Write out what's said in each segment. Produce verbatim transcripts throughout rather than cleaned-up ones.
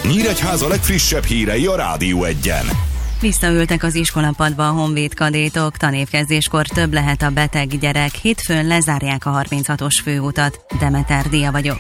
Nyíregyháza legfrissebb hírei a Rádió Egyen. Visszaültek az iskolapadba a honvéd kadétok, tanévkezdéskor több lehet a beteg gyerek, hétfőn lezárják a harminchatos főutat. Demeter Dia vagyok.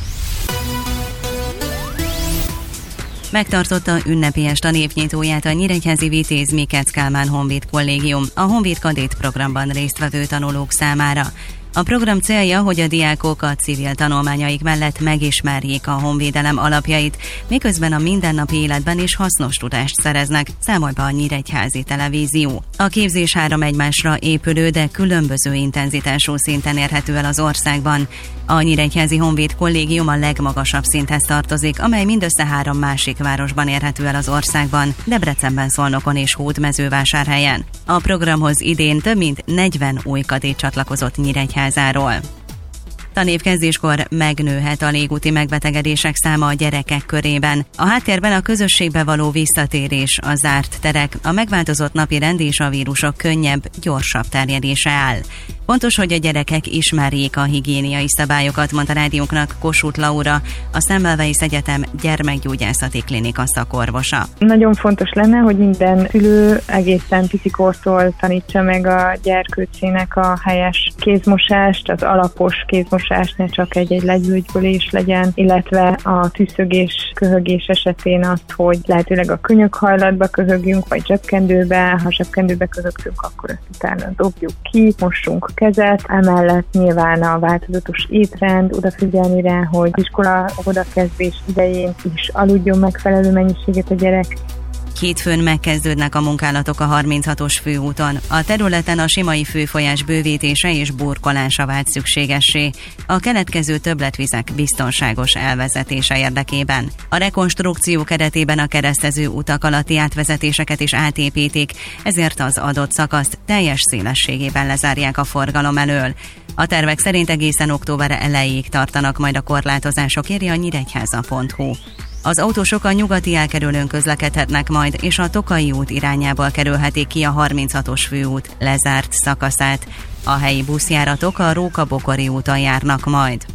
Megtartotta ünnepélyes tanévnyitóját a nyíregyházi Vitéz Mikec Kálmán Honvéd Kollégium a Honvéd Kadét programban résztvevő tanulók számára. A program célja, hogy a diákok a civil tanulmányaik mellett megismerjék a honvédelem alapjait, miközben a mindennapi életben is hasznos tudást szereznek, számol be a Nyíregyházi Televízió. A képzés három egymásra épülő, de különböző intenzitású szinten érhető el az országban. A Nyíregyházi Honvéd Kollégium a legmagasabb szinthez tartozik, amely mindössze három másik városban érhető el az országban, Debrecenben, Szolnokon és Hódmezővásárhelyen. A programhoz idén több mint negyven új kadét csatlakozott Nyíregyházáról. Tanévkezdéskor megnőhet a légúti megbetegedések száma a gyerekek körében. A háttérben a közösségbe való visszatérés, a zárt terek, a megváltozott napi rend és a vírusok könnyebb, gyorsabb terjedése áll. Fontos, hogy a gyerekek ismerjék a higiéniai szabályokat, mondta rádiónknak Kossuth Laura, a Semmelweis Egyetem gyermekgyógyászati klinika szakorvosa. Nagyon fontos lenne, hogy minden szülő egészen picikortól tanítsa meg a gyerkőcének a helyes kézmosást, az alapos kézmosást, ne csak egy-egy legyűjtbölés legyen, illetve a tüszögés, köhögés esetén azt, hogy lehetőleg a könyökhajlatba köhögjünk, vagy zsebkendőbe, ha zsebkendőbe köhögtünk, akkor ezt utána dobjuk ki, mossunk kezet, emellett nyilván a változatos étrend, odafigyelni rá, hogy iskola odakezdés idején is aludjon megfelelő mennyiséget a gyerek. Hétfőn megkezdődnek a munkálatok a harminchatos főúton. A területen a Simai főfolyás bővítése és burkolása vált szükségessé a keletkező többletvizek biztonságos elvezetése érdekében. A rekonstrukció keretében a keresztező utak alatti átvezetéseket is átépítik, ezért az adott szakaszt teljes szélességében lezárják a forgalom elől. A tervek szerint egészen október elejéig tartanak majd a korlátozások, írja a nyíregyháza pont hu. Az autósok a nyugati elkerülőn közlekedhetnek majd, és a Tokai út irányából kerülhetik ki a harminchatos főút lezárt szakaszát. A helyi buszjáratok a Róka-Bokori úton járnak majd.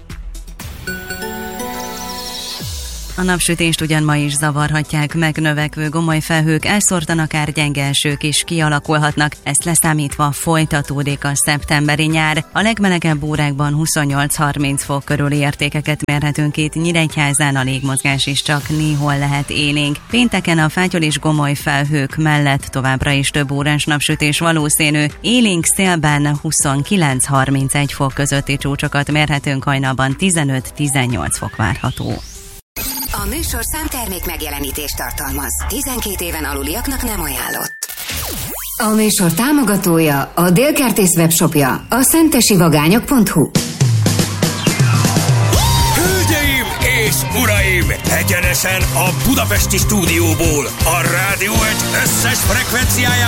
A napsütést ugyan ma is zavarhatják, megnövekvő gomoly felhők, elszórtan akár gyenge esők is kialakulhatnak, ezt leszámítva folytatódik a szeptemberi nyár. A legmelegebb órákban huszonnyolc-harminc fok körüli értékeket mérhetünk itt Nyíregyházán, a légmozgás is csak néhol lehet élénk. Pénteken a fátyol és gomoly felhők mellett továbbra is több órás napsütés valószínű, élénk szélben huszonkilenc-harmincegy fok közötti csúcsokat mérhetünk, hajnalban tizenöt-tizennyolc fok várható. A műsor számtermék megjelenítést tartalmaz. tizenkét éven aluliaknak nem ajánlott. A műsor támogatója, a Délkertész webshopja, a szentesivagányok pont hu. Hölgyeim és uraim! Egyenesen a budapesti stúdióból, a Rádió Egy összes frekvenciáján